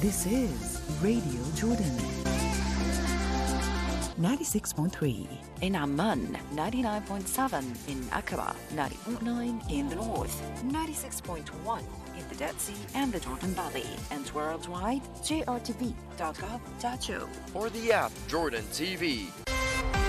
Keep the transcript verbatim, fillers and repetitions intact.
This is Radio Jordan. ninety-six point three. In Amman, ninety-nine point seven. In Aqaba, ninety point nine. In the north, ninety-six point one. In the Dead Sea and the Jordan Valley. And worldwide, J R T V dot gov dot U. Or the app Jordan T V.